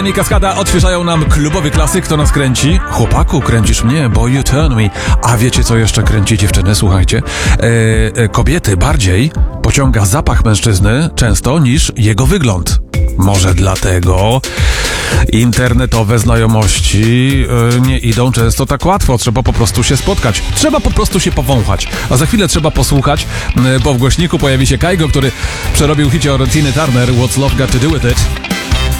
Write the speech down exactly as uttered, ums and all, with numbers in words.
I Kaskada odświeżają nam klubowy klasyk, to nas kręci. Chłopaku, kręcisz mnie, bo you turn me. A wiecie, co jeszcze kręci dziewczyny? Słuchajcie. E, e, kobiety bardziej pociąga zapach mężczyzny często niż jego wygląd. Może dlatego internetowe znajomości e, nie idą często tak łatwo. Trzeba po prostu się spotkać. Trzeba po prostu się powąchać. A za chwilę trzeba posłuchać, e, bo w głośniku pojawi się Kaigo, który przerobił hicie o Tina Turner What's Love Got to Do With It.